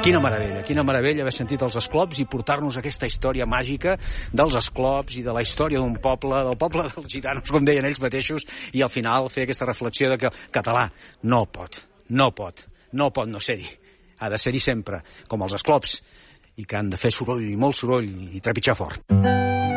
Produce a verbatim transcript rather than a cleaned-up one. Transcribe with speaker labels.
Speaker 1: Quina meravella, quina meravella haver sentit els esclops i portar-nos aquesta història màgica dels esclops i de la història d'un poble, del poble dels gitanos, com deien ells mateixos, i al final fer aquesta reflexió de que el català no pot, no pot, no pot no ser-hi. Ha de ser-hi sempre, com els esclops, i que han de fer soroll, i molt soroll, i trepitjar fort.